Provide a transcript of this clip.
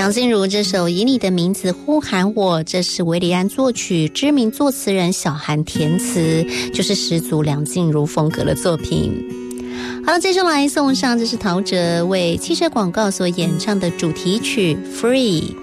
梁静茹这首《以你的名字呼喊我》，这是韦礼安作曲，知名作词人小韩填词，就是十足梁静茹风格的作品。好了，接下来送上，这是陶喆为汽车广告所演唱的主题曲《Free》。